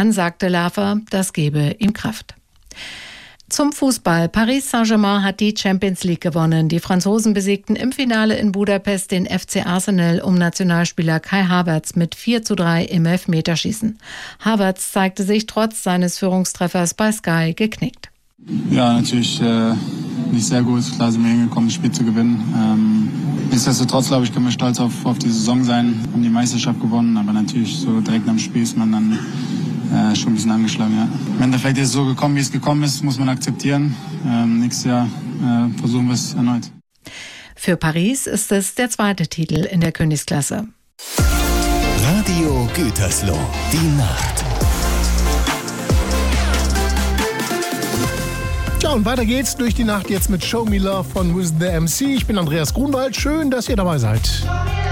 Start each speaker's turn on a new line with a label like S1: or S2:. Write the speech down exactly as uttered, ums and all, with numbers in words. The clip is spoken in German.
S1: an, sagte Laffer, das gebe ihm Kraft. Zum Fußball. Paris Saint-Germain hat die Champions League gewonnen. Die Franzosen besiegten im Finale in Budapest den F C Arsenal um Nationalspieler Kai Havertz mit vier zu drei im Elfmeterschießen. Havertz zeigte sich trotz seines Führungstreffers bei Sky geknickt.
S2: Ja, natürlich äh, nicht sehr gut. Klar sind wir hingekommen, das Spiel zu gewinnen. Ähm, nichtsdestotrotz, glaube ich, können wir stolz auf, auf die Saison sein. Haben die Meisterschaft gewonnen, aber natürlich so direkt am Spiel ist man dann Äh, schon ein bisschen angeschlagen, ja. Im Endeffekt ist es so gekommen, wie es gekommen ist, muss man akzeptieren. Ähm, nächstes Jahr äh, versuchen wir es erneut.
S1: Für Paris ist es der zweite Titel in der Königsklasse.
S3: Radio Gütersloh, die Nacht.
S4: Ja, und weiter geht's durch die Nacht jetzt mit Show Me Love von With The M C. Ich bin Andreas Grunwald. Schön, dass ihr dabei seid.